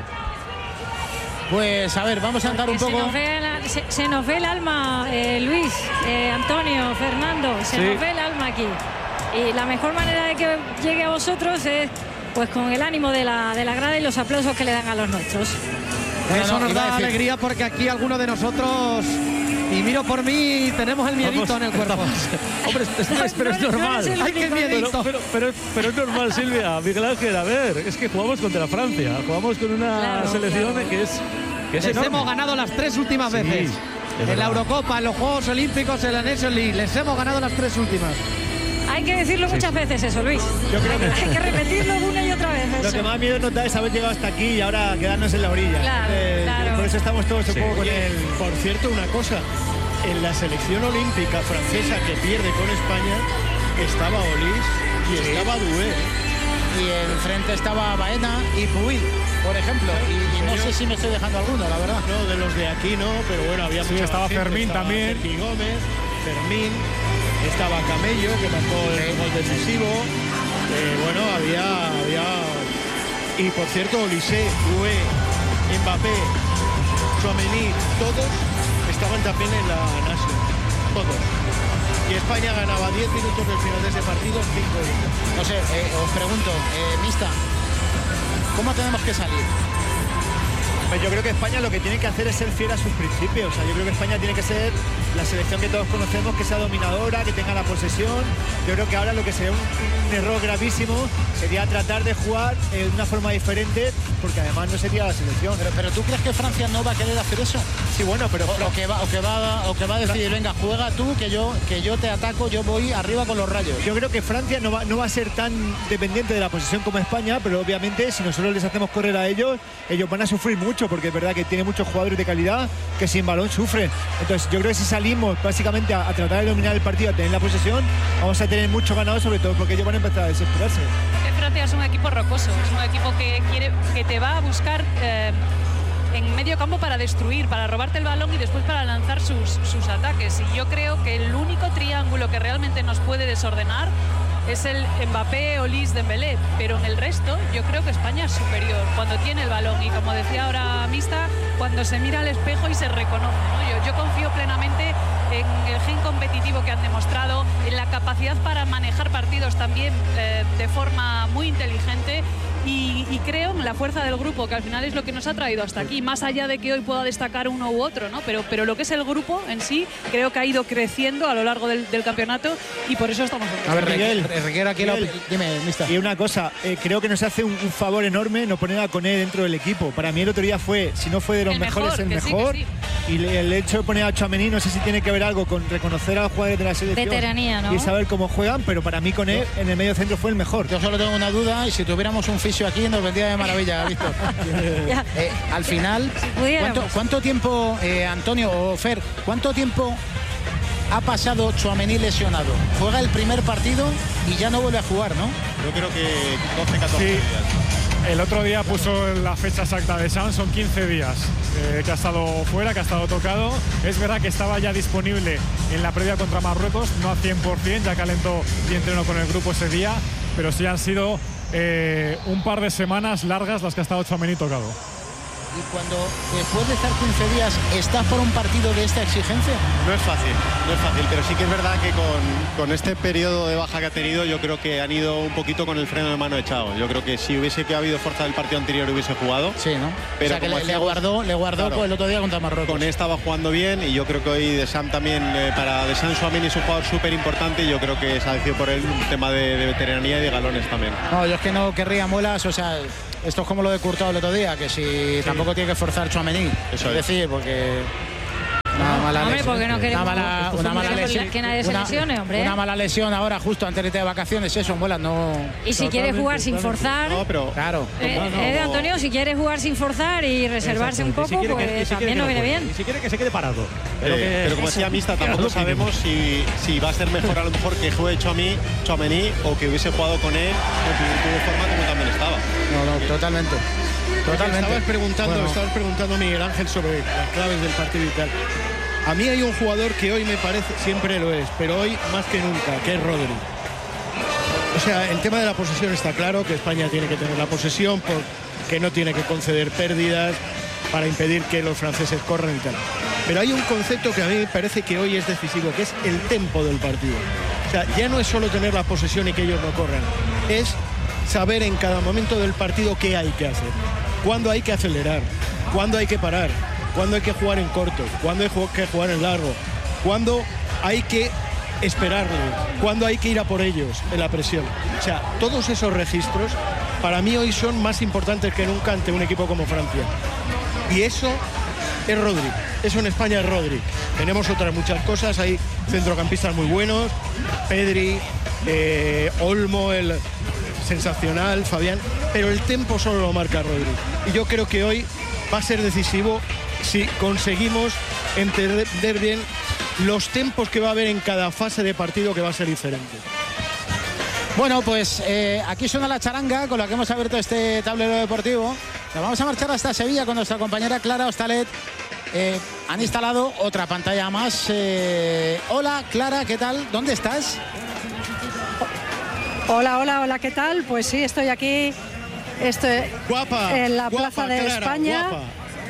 Pues a ver, vamos a andar un poco. Se nos ve el alma, Luis, Antonio, Fernando, se nos ve el alma aquí. Y la mejor manera de que llegue a vosotros es pues con el ánimo de la grada y los aplausos que le dan a los nuestros. Eso nos da alegría, porque aquí alguno de nosotros, y miro por mí, tenemos el miedito en el cuerpo. Hombre, pero es normal. Hay que miedito. Pero es normal, Silvia. Miguel Ángel, a ver, es que jugamos contra Francia. Jugamos con una selección que es Les enorme. hemos ganado las 3 últimas veces. En la Eurocopa, en los Juegos Olímpicos, en la Nations League. Les hemos ganado las 3 últimas. Hay que decirlo muchas veces eso, Luis. Yo creo que hay que repetirlo una y otra vez. Lo eso. que más miedo nos da es haber llegado hasta aquí y ahora quedarnos en la orilla. Claro. Por eso estamos todos un poco con el... Por cierto, una cosa. En la selección olímpica francesa que pierde con España estaba Olís y estaba Doué. Y enfrente estaba Baena y Puig, por ejemplo. Y no sé si me estoy dejando alguno, la verdad. No, de los de aquí no, pero bueno, había mucha estaba gente. Fermín también. Sergi Gómez, Fermín, estaba Camello, que marcó el gol decisivo. Bueno, había... Y por cierto, Olise, Doué, Mbappé, Tchouaméni, todos estaban también en la Nación. Todos. Y España ganaba 10 minutos del final de ese partido, 5 minutos. No sé, os pregunto, Mista, ¿cómo tenemos que salir? Pues yo creo que España lo que tiene que hacer es ser fiel a sus principios. O sea, yo creo que España tiene que ser la selección que todos conocemos, que sea dominadora, que tenga la posesión. Yo creo que ahora lo que sería un error gravísimo sería tratar de jugar de una forma diferente, porque además no sería la selección. Pero ¿tú crees que Francia no va a querer hacer eso? Sí, bueno, pero... O que va a decir, venga, juega tú, que yo te ataco, yo voy arriba con los rayos. Yo creo que Francia no va a ser tan dependiente de la posesión como España, pero obviamente si nosotros les hacemos correr a ellos van a sufrir mucho, porque es verdad que tiene muchos jugadores de calidad que sin balón sufren. Entonces yo creo que si salimos básicamente a tratar de dominar el partido, a tener la posesión, vamos a tener mucho ganado, sobre todo porque ellos van a empezar a desesperarse. Francia es un equipo rocoso, es un equipo que te va a buscar en medio campo para destruir, para robarte el balón y después para lanzar sus ataques. Y yo creo que el único triángulo que realmente nos puede desordenar es el Mbappé, Olís, Dembélé, pero en el resto yo creo que España es superior cuando tiene el balón, y como decía ahora Mista, cuando se mira al espejo y se reconoce, ¿no? Yo confío plenamente en el gen competitivo que han demostrado, en la capacidad para manejar partidos también de forma muy inteligente, y creo en la fuerza del grupo, que al final es lo que nos ha traído hasta aquí, más allá de que hoy pueda destacar uno u otro, ¿no? Pero lo que es el grupo en sí, creo que ha ido creciendo a lo largo del campeonato, y por eso estamos aquí. A ver, Miguel, dime, Mista. Y una cosa, creo que nos hace un favor enorme no poner a Koné dentro del equipo. Para mí el otro día fue, si no fue de los mejores, el mejor. Sí. Y el hecho de poner a Tchouaméni, no sé si tiene que ver algo con reconocer a los jugadores de la selección. Veteranía, ¿no? Y saber cómo juegan, pero para mí Koné en el medio centro fue el mejor. Yo solo tengo una duda, y si tuviéramos un fisio aquí nos vendría de maravilla, Víctor. Al final, ¿cuánto tiempo, Antonio o Fer, cuánto tiempo ha pasado Tchouaméni lesionado? Juega el primer partido y ya no vuelve a jugar, ¿no? Yo creo que 12, 14 días. El otro día puso la fecha exacta de Sanz, son 15 días que ha estado fuera, que ha estado tocado. Es verdad que estaba ya disponible en la previa contra Marruecos, no al 100%, ya calentó y entrenó con el grupo ese día, pero sí han sido un par de semanas largas las que ha estado Tchouaméni tocado. Y cuando después de estar 15 días estás por un partido de esta exigencia. No es fácil, pero sí que es verdad que con este periodo de baja que ha tenido, yo creo que han ido un poquito con el freno de mano echado. Yo creo que si hubiese habido fuerza del partido anterior hubiese jugado. Sí, ¿no? Pero o sea, que le guardó claro, pues, el otro día contra Marruecos. Con estaba jugando bien y yo creo que hoy Deschamps también, para Deschamps Tchouaméni es un jugador súper importante y yo creo que se ha decidido por él un tema de veteranía y de galones también. No, yo es que no querría muelas, o sea, esto es como lo de Courtois el otro día, que si tampoco tiene que forzar Tchouaméni. Eso es decir, porque porque no queremos una mala lesión, que nadie se lesione, hombre. Una mala lesión ahora justo antes de irte de vacaciones, eso, muelas no. Y si quieres jugar sin forzar, no, pero claro. Antonio, si quieres jugar sin forzar y reservarse un poco, pues también nos viene bien. Y si quiere que se quede parado. Pero como decía Mista, tampoco sabemos si va a ser mejor a lo mejor que juegue Tchouaméni o que hubiese jugado con él de forma como también estaba. No, totalmente. Estabas preguntando a Miguel Ángel sobre las claves del partido y tal. A mí hay un jugador que hoy me parece, siempre lo es, pero hoy más que nunca, que es Rodri. O sea, el tema de la posesión está claro, que España tiene que tener la posesión, porque no tiene que conceder pérdidas para impedir que los franceses corran y tal. Pero hay un concepto que a mí me parece que hoy es decisivo, que es el tempo del partido. O sea, ya no es solo tener la posesión y que ellos no corran, es saber en cada momento del partido qué hay que hacer. Cuándo hay que acelerar, cuándo hay que parar, cuándo hay que jugar en corto, cuándo hay que jugar en largo, cuándo hay que esperarle, cuándo hay que ir a por ellos en la presión. O sea, todos esos registros para mí hoy son más importantes que nunca ante un equipo como Francia. Y eso es Rodri, eso en España es Rodri. Tenemos otras muchas cosas, hay centrocampistas muy buenos, Pedri, Olmo, el sensacional, Fabián, pero el tempo solo lo marca Rodri. Y yo creo que hoy va a ser decisivo si conseguimos entender bien los tempos que va a haber en cada fase de partido, que va a ser diferente. Bueno, pues aquí suena la charanga con la que hemos abierto este tablero deportivo. Nos vamos a marchar hasta Sevilla con nuestra compañera Clara Hostalet. Han instalado otra pantalla más. Hola, Clara, ¿qué tal? ¿Dónde estás? Hola, ¿qué tal? Pues sí, estoy aquí. Estoy guapa, en la guapa, Plaza de Clara, España. Guapa.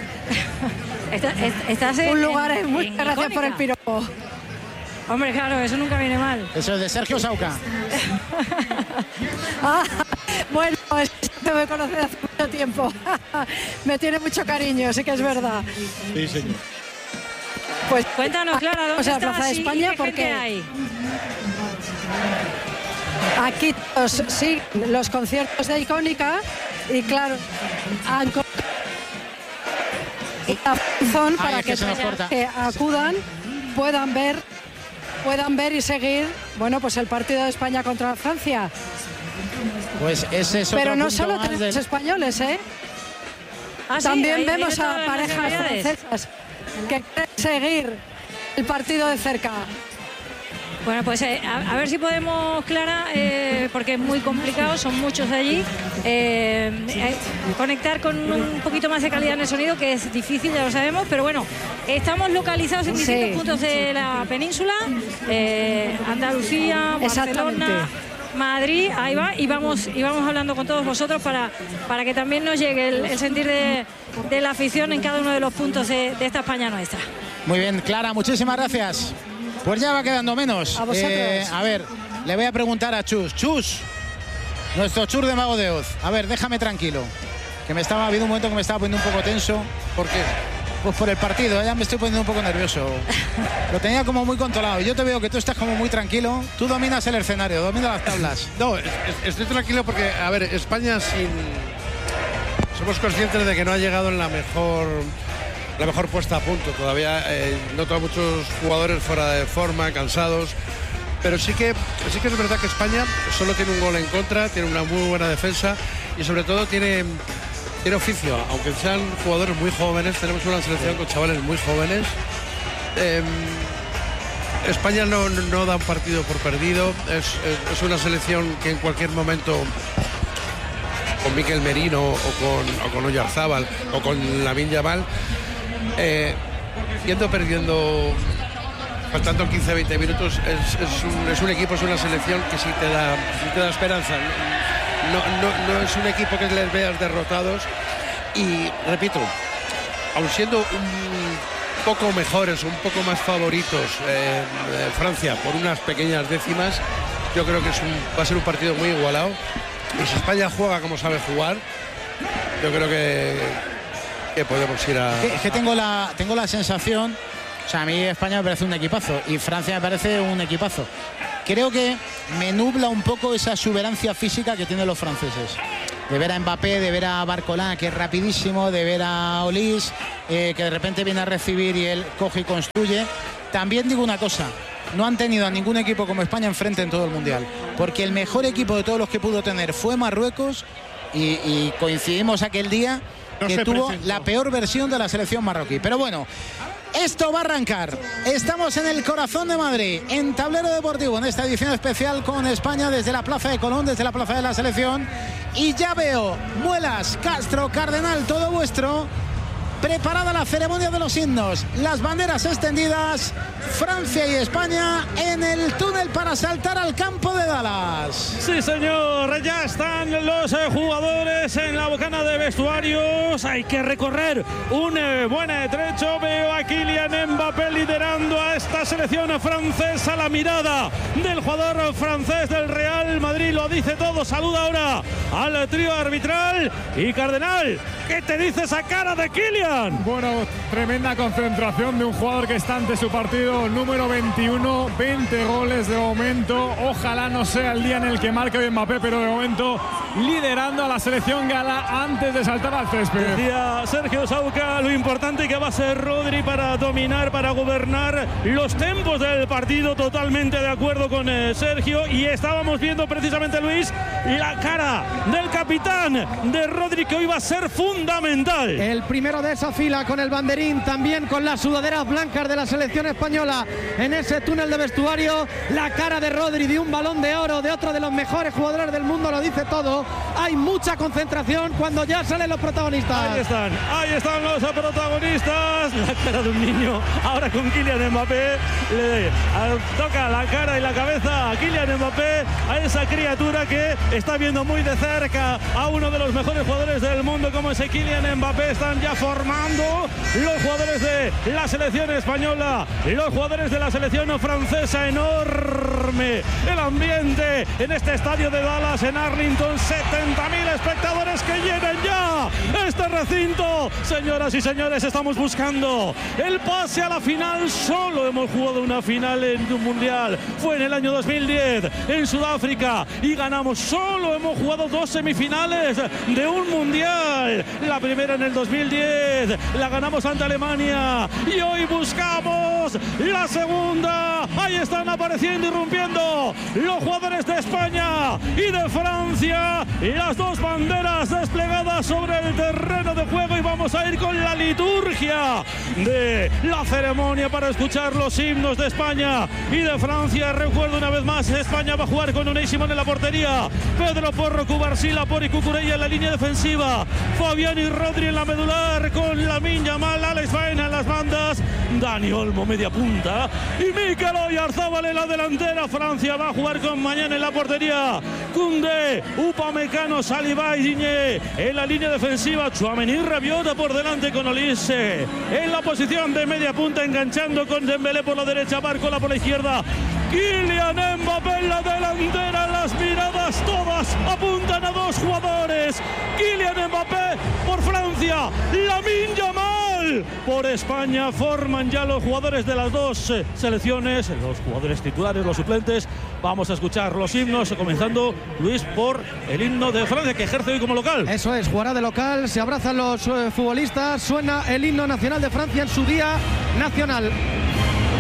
Estás un lugar muy gracias por el piropo. Hombre, claro, eso nunca viene mal. Eso es de Sergio Sauca. Bueno, te me conoce hace mucho tiempo. Me tiene mucho cariño, sí que es verdad. Sí, señor. Pues cuéntanos, Clara, ¿dónde estás? La Plaza de España, porque hay? Aquí los conciertos de Icónica y claro, han para que acudan, puedan ver y seguir, bueno, pues el partido de España contra Francia. Pues ese es otro Pero no punto solo más tenemos españoles, ¿eh? También vemos a parejas francesas que quieren seguir el partido de cerca. Bueno, pues a ver si podemos, Clara, porque es muy complicado, son muchos de allí, conectar con un poquito más de calidad en el sonido, que es difícil, ya lo sabemos, pero bueno, estamos localizados en distintos puntos de la península, Andalucía, Barcelona, Madrid, ahí va, y vamos hablando con todos vosotros para que también nos llegue el sentir de la afición en cada uno de los puntos de esta España nuestra. Muy bien, Clara, muchísimas gracias. Pues ya va quedando menos. A vosotros. A ver, le voy a preguntar a Chus. Chus, nuestro Chus de Mago de Oz. A ver, déjame tranquilo. Que ha habido un momento que me estaba poniendo un poco tenso. ¿Por qué? Pues por el partido, ya me estoy poniendo un poco nervioso. Lo tenía como muy controlado. Yo te veo que tú estás como muy tranquilo. Tú dominas el escenario, dominas las tablas. No, estoy tranquilo porque, a ver, España somos conscientes de que no ha llegado en la mejor puesta a punto. Todavía noto a muchos jugadores fuera de forma, cansados. Pero sí que es verdad que España solo tiene un gol en contra, tiene una muy buena defensa y sobre todo tiene oficio. Aunque sean jugadores muy jóvenes, tenemos una selección con chavales muy jóvenes. España no da un partido por perdido. Es una selección que en cualquier momento, con Mikel Merino o con Oyarzábal o con Lamine Yamal, yendo perdiendo, faltando 15-20 minutos, es un equipo, es una selección que sí te da esperanza. No es un equipo que les veas derrotados. Y repito, aun siendo un poco mejores, un poco más favoritos Francia por unas pequeñas décimas, yo creo que va a ser un partido muy igualado. Y si España juega como sabe jugar, yo creo que podemos ir a... Es que tengo la sensación, o sea, a mí España me parece un equipazo y Francia me parece un equipazo. Creo que me nubla un poco esa exuberancia física que tienen los franceses. De ver a Mbappé, de ver a Barcola, que es rapidísimo, de ver a Olise, que de repente viene a recibir y él coge y construye. También digo una cosa, no han tenido a ningún equipo como España enfrente en todo el Mundial, porque el mejor equipo de todos los que pudo tener fue Marruecos y coincidimos aquel día que tuvo la peor versión de la selección marroquí. Pero bueno, esto va a arrancar. Estamos en el corazón de Madrid, en Tablero Deportivo, en esta edición especial con España desde la Plaza de Colón, desde la Plaza de la Selección. Y ya veo, Muelas, Castro, Cardenal, todo vuestro. Preparada la ceremonia de los himnos, las banderas extendidas, Francia y España en el túnel para saltar al campo de Dallas. Sí, señor, ya están los jugadores en la bocana de vestuarios. Hay que recorrer un buen trecho. Veo a Kylian Mbappé liderando a esta selección francesa. La mirada del jugador francés del Real Madrid lo dice todo. Saluda ahora al trío arbitral. Y Cardenal, ¿qué te dice esa cara de Kylian? Bueno, tremenda concentración de un jugador que está ante su partido número 21, 20 goles de momento. Ojalá no sea el día en el que marque hoy Mbappé, pero de momento liderando a la selección gala antes de saltar al césped. Decía Sergio Sauca lo importante que va a ser Rodri para dominar, para gobernar los tempos del partido. Totalmente de acuerdo con Sergio. Y estábamos viendo precisamente, Luis, la cara del capitán de Rodri, que hoy va a ser fundamental. El primero de esa fila con el banderín, también con las sudaderas blancas de la selección española en ese túnel de vestuario. La cara de Rodri, de un Balón de Oro, de otro de los mejores jugadores del mundo, lo dice todo. Hay mucha concentración cuando ya salen los protagonistas. Ahí están los protagonistas. La cara de un niño, ahora con Kylian Mbappé, le toca la cara y la cabeza a Kylian Mbappé, a esa criatura que está viendo muy de cerca a uno de los mejores jugadores del mundo como ese Kylian Mbappé. Están ya formando los jugadores de la selección española y los jugadores de la selección francesa. Enorme el ambiente en este estadio de Dallas, en Arlington. 70.000 espectadores que llenan ya este recinto. Señoras y señores, estamos buscando el pase a la final. Solo hemos jugado una final en un mundial, fue en el año 2010 en Sudáfrica, y ganamos. Solo hemos jugado 2 semifinales de un mundial, la primera en el 2010, la ganamos ante Alemania, y hoy buscamos la segunda. Ahí están apareciendo, irrumpiendo los jugadores de España y de Francia, y las dos banderas desplegadas sobre el terreno de juego. Y vamos a ir con la liturgia de la ceremonia para escuchar los himnos de España y de Francia. Recuerdo una vez más, España va a jugar con Unai Simón en la portería, Pedro Porro, Cubarsí, Laporte y Cucurella en la línea defensiva, Fabián y Rodri en la medular, con Lamine Yamal, Alex Baena en las bandas, Dani Olmo media punta y Mikel Oyarzabal en la delantera. Francia va a jugar con Mañana en la portería, Koundé, Upamecano, Saliba y Digne en la línea defensiva, Tchouaméni, Rabiot por delante con Olise en la posición de media punta, enganchando con Dembélé por la derecha, Barcola por la izquierda, Kylian Mbappé en la delantera. Las miradas todas apuntan a dos jugadores: Kylian Mbappé por Francia, Lamine Yamal por España. Forman ya los jugadores de las dos selecciones, los jugadores titulares, los suplentes. Vamos a escuchar los himnos, comenzando, Luis, por el himno de Francia, que ejerce hoy como local. Eso es, jugará de local, se abrazan los futbolistas, suena el himno nacional de Francia en su día nacional.